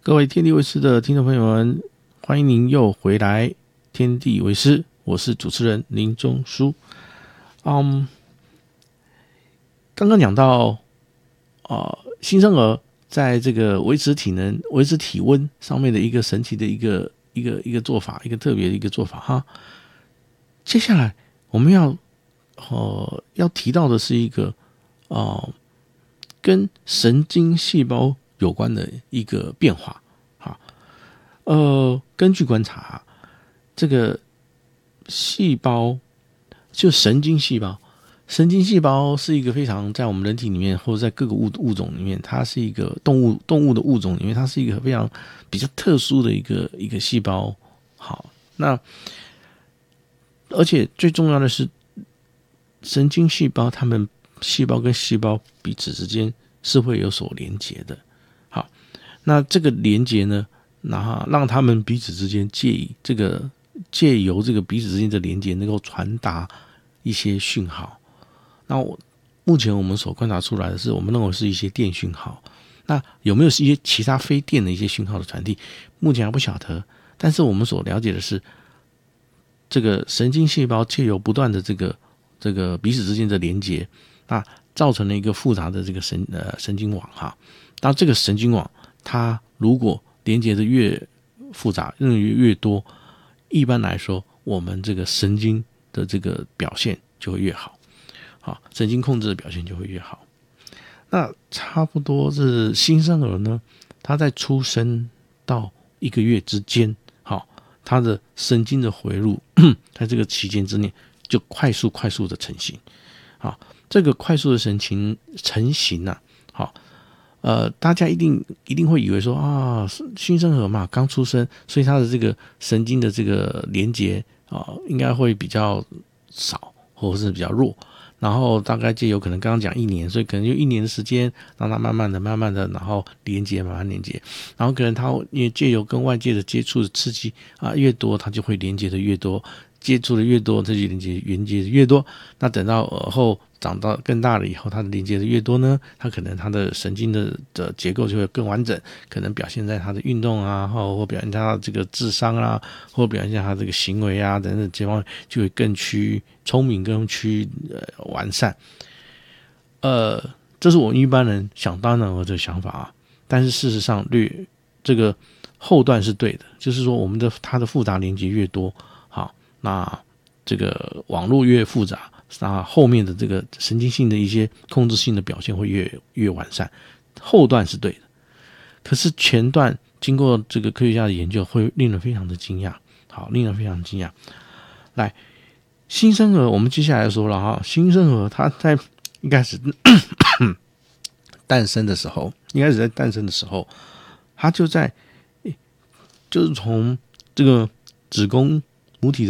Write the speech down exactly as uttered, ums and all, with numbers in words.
各位天地为师的听众朋友们，欢迎您又回来天地为师，我是主持人林中书。嗯，刚刚讲到，呃，新生儿在这个维持体能、维持体温上面的一个神奇的一个一个一个做法，一个特别的一个做法哈。接下来我们要呃要提到的是一个呃跟神经细胞有关的一个变化。好，呃，根据观察，这个细胞就神经细胞，神经细胞是一个非常在我们人体里面，或者在各个物物种里面，它是一个动物动物的物种里面，它是一个非常比较特殊的一个一个细胞。好，那而且最重要的是，神经细胞它们细胞跟细胞彼此之间是会有所连结的。好，那这个连结呢，那让他们彼此之间借以这个借由这个彼此之间的连结，能够传达一些讯号。那我目前我们所观察出来的是，我们认为是一些电讯号。那有没有一些其他非电的一些讯号的传递？目前还不晓得。但是我们所了解的是，这个神经细胞借由不断的这个这个彼此之间的连结，那造成了一个复杂的这个神呃神经网哈。那这个神经网，它如果连接的越复杂，越越多，一般来说，我们这个神经的这个表现就会越好，好，神经控制的表现就会越好。那差不多是新生儿呢，他在出生到一个月之间，好，他的神经的回路在这个期间之内就快速快速的成型。好，这个快速的神经成型啊，好。呃，大家一定一定会以为说啊，新生儿嘛，刚出生，所以他的这个神经的这个连接啊，应该会比较少，或者是比较弱。然后大概借由可能刚刚讲一年，所以可能就一年的时间，让他慢慢的、慢慢的，然后连接，慢慢连接。然后可能他因为借由跟外界的接触的刺激啊越多，他就会连接的越多。接触的越多，这些连接连接的越多，那等到耳后长到更大了以后，它的连接的越多呢，它可能它的神经的的结构就会更完整，可能表现在它的运动啊，或表现在它的这个智商啊，或表现在它这个行为啊等等这方面，就会更趋聪明，更趋呃完善。呃，这是我们一般人想当然的这个想法啊，但是事实上略这个后段是对的，就是说我们的它的复杂连接越多。那这个网络越复杂，那后面的这个神经性的一些控制性的表现会越越完善。后段是对的，可是前段经过这个科学家的研究，会令人非常的惊讶。好，令人非常惊讶。来，新生儿，我们接下来说了哈，新生儿他在一开始诞生的时候，一开始在诞生的时候，他就在就是从这个子宫母体的